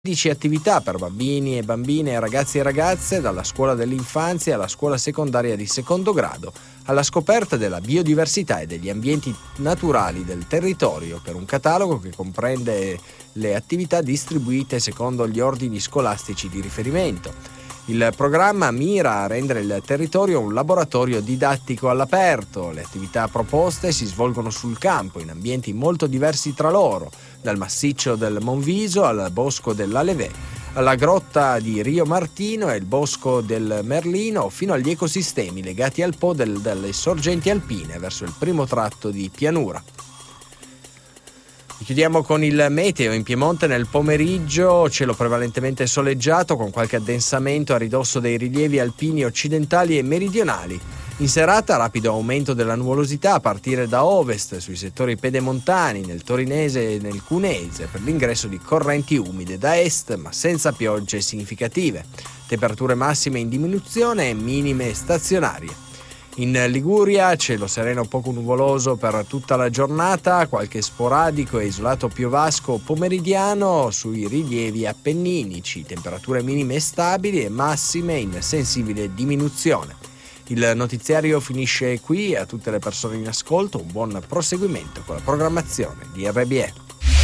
15 attività per bambini e bambine, ragazzi e ragazze, dalla scuola dell'infanzia alla scuola secondaria di secondo grado, alla scoperta della biodiversità e degli ambienti naturali del territorio, per un catalogo che comprende le attività distribuite secondo gli ordini scolastici di riferimento. Il programma mira a rendere il territorio un laboratorio didattico all'aperto. Le attività proposte si svolgono sul campo, in ambienti molto diversi tra loro, dal massiccio del Monviso al bosco dell'Alevè, alla grotta di Rio Martino e il bosco del Merlino, fino agli ecosistemi legati al Po delle sorgenti alpine verso il primo tratto di pianura. Chiudiamo con il meteo. In Piemonte nel pomeriggio cielo prevalentemente soleggiato con qualche addensamento a ridosso dei rilievi alpini occidentali e meridionali. In serata rapido aumento della nuvolosità a partire da ovest sui settori pedemontani, nel torinese e nel cuneese, per l'ingresso di correnti umide da est ma senza piogge significative. Temperature massime in diminuzione e minime stazionarie. In Liguria cielo sereno poco nuvoloso per tutta la giornata, qualche sporadico e isolato piovasco pomeridiano sui rilievi appenninici, temperature minime stabili e massime in sensibile diminuzione. Il notiziario finisce qui. A tutte le persone in ascolto un buon proseguimento con la programmazione di RBE.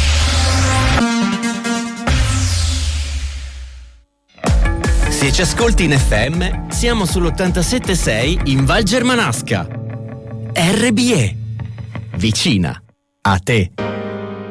Se ci ascolti in FM, siamo sull'87.6 in Val Germanasca. RBE, vicina a te.